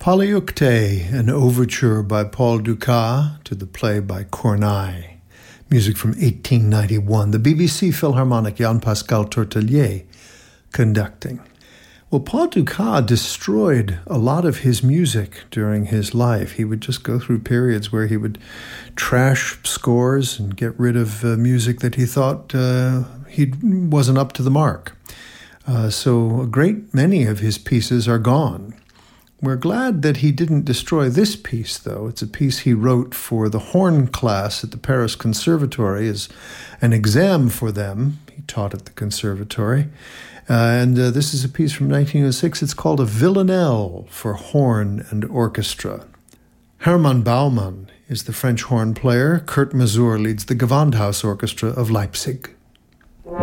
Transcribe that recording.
Polyeucte, an overture by Paul Dukas to the play by Corneille. Music from 1891. The BBC Philharmonic, Jean-Pascal Tortelier conducting. Well, Paul Dukas destroyed a lot of his music during his life. He would just go through periods where he would trash scores and get rid of music that he thought he wasn't up to the mark. So a great many of his pieces are gone. We're glad that he didn't destroy this piece, though. It's a piece he wrote for the horn class at the Paris Conservatory as an exam for them. He taught at the conservatory. And this is a piece from 1906. It's called a Villanelle for horn and orchestra. Hermann Baumann is the French horn player. Kurt Masur leads the Gewandhaus Orchestra of Leipzig.